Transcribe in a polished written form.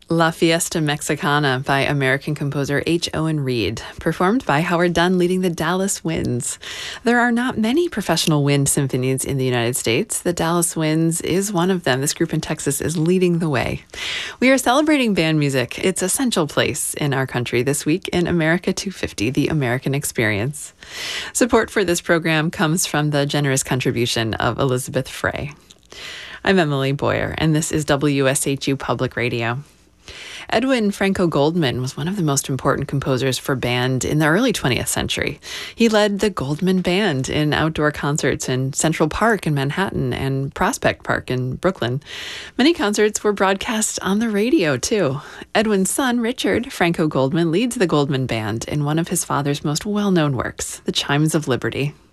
La Fiesta Mexicana by American composer H. Owen Reed, performed by Howard Dunn leading the Dallas Winds. There are not many professional wind symphonies in the United States. The Dallas Winds is one of them. This group in Texas is leading the way. We are celebrating band music. Its essential place in our country this week in America 250, the American Experience. Support for this program comes from the generous contribution of Elizabeth Frey. I'm Emily Boyer, and this is WSHU Public Radio. Edwin Franco Goldman was one of the most important composers for band in the early 20th century. He led the Goldman Band in outdoor concerts in Central Park in Manhattan and Prospect Park in Brooklyn. Many concerts were broadcast on the radio, too. Edwin's son, Richard Franco Goldman, leads the Goldman Band in one of his father's most well-known works, The Chimes of Liberty.